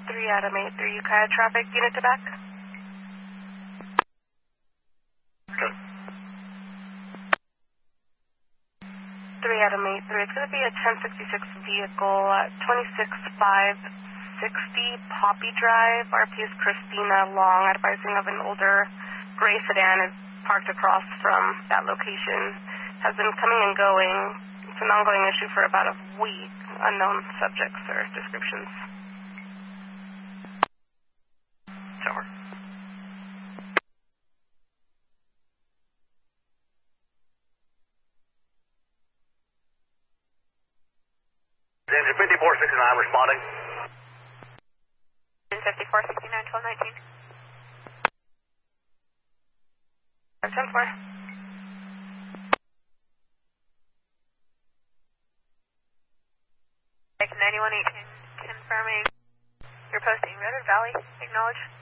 3 Adam 8, 3 Ukiah traffic, unit to back. Good. 3 Adam 8, 3. It's going to be a 1066 vehicle, 26560 Poppy Drive. RP is Christina Long, advising of an older gray sedan is parked across from that location. Has been coming and going. It's an ongoing issue for about a week. Unknown subjects or descriptions. Over. Engine 5469 responding. 5469, 1219. 10-4. Take 9118, confirming you're posting Redwood Valley. Acknowledge.